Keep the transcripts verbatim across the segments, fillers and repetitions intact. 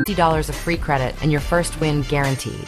fifty dollars of free credit and your first win guaranteed.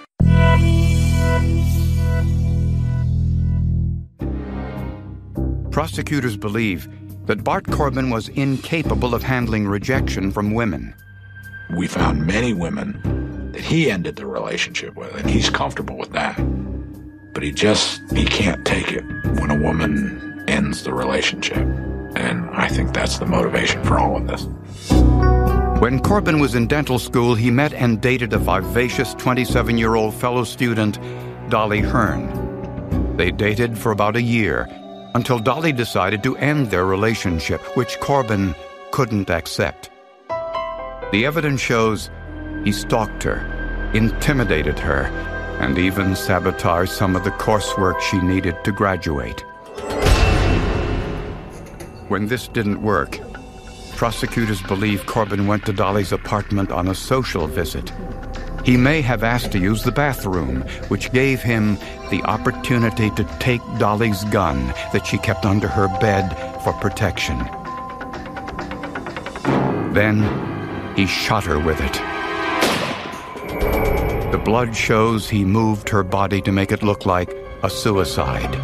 Prosecutors believe that Bart Corbin was incapable of handling rejection from women. We found many women that he ended the relationship with, and he's comfortable with that. But he just, he can't take it when a woman ends the relationship. And I think that's the motivation for all of this. When Corbin was in dental school, he met and dated a vivacious twenty-seven-year-old fellow student, Dolly Hearn. They dated for about a year, until Dolly decided to end their relationship, which Corbin couldn't accept. The evidence shows he stalked her, intimidated her, and even sabotaged some of the coursework she needed to graduate. When this didn't work, prosecutors believe Corbin went to Dolly's apartment on a social visit. He may have asked to use the bathroom, which gave him the opportunity to take Dolly's gun that she kept under her bed for protection. Then he shot her with it. The blood shows he moved her body to make it look like a suicide.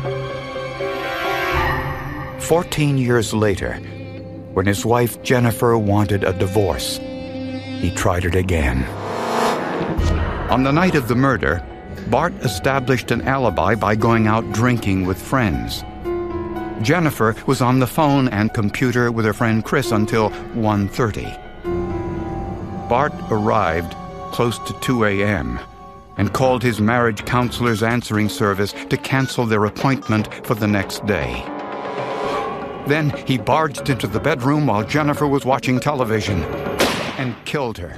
Fourteen years later, when his wife Jennifer wanted a divorce, he tried it again. On the night of the murder, Bart established an alibi by going out drinking with friends. Jennifer was on the phone and computer with her friend Chris until one thirty. Bart arrived close to two a.m. and called his marriage counselor's answering service to cancel their appointment for the next day. Then he barged into the bedroom while Jennifer was watching television and killed her.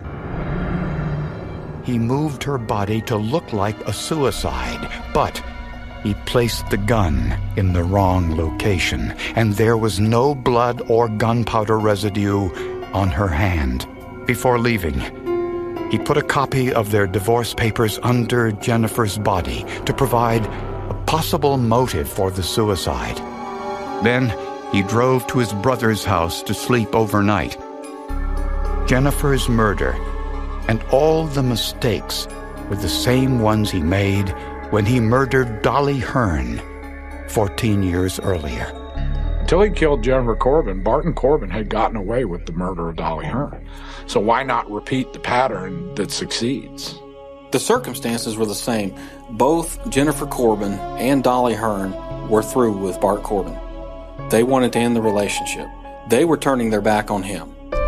He moved her body to look like a suicide, but he placed the gun in the wrong location, and there was no blood or gunpowder residue on her hand. Before leaving, he put a copy of their divorce papers under Jennifer's body to provide a possible motive for the suicide. Then he drove to his brother's house to sleep overnight. Jennifer's murder and all the mistakes were the same ones he made when he murdered Dolly Hearn fourteen years earlier. Until he killed Jennifer Corbin, Barton Corbin had gotten away with the murder of Dolly Hearn. So why not repeat the pattern that succeeds? The circumstances were the same. Both Jennifer Corbin and Dolly Hearn were through with Bart Corbin. They wanted to end the relationship. They were turning their back on him.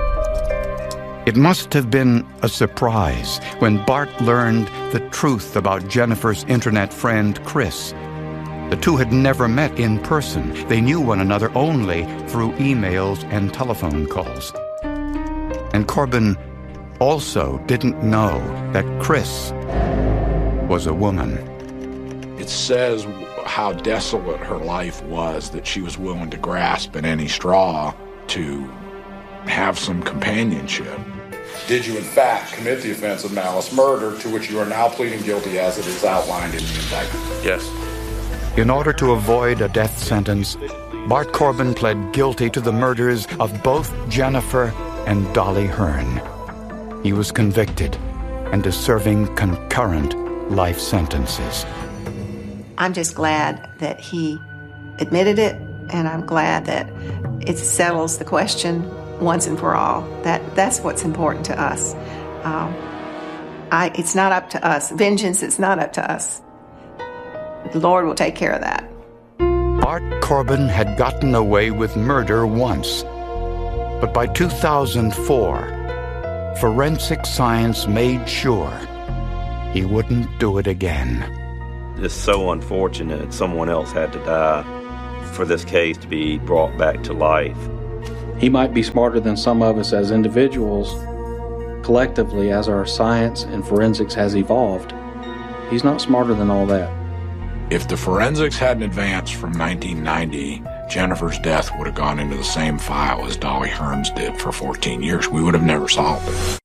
It must have been a surprise when Bart learned the truth about Jennifer's internet friend, Chris. The two had never met in person. They knew one another only through emails and telephone calls. And Corbin also didn't know that Chris was a woman. It says how desolate her life was that she was willing to grasp at any straw to have some companionship. Did you in fact commit the offense of malice murder, to which you are now pleading guilty as it is outlined in the indictment? Yes. In order to avoid a death sentence, Bart Corbin pled guilty to the murders of both Jennifer and Dolly Hearn. He was convicted and is serving concurrent life sentences. I'm just glad that he admitted it, and I'm glad that it settles the question once and for all. That that's what's important to us. Um, I, it's not up to us. Vengeance is not up to us. The Lord will take care of that. Bart Corbin had gotten away with murder once, but by two thousand four, forensic science made sure he wouldn't do it again. It's so unfortunate someone else had to die for this case to be brought back to life. He might be smarter than some of us as individuals. Collectively, as our science and forensics has evolved, he's not smarter than all that. If the forensics hadn't advanced from nineteen ninety, Jennifer's death would have gone into the same file as Dolly Hearn's did for fourteen years. We would have never solved it.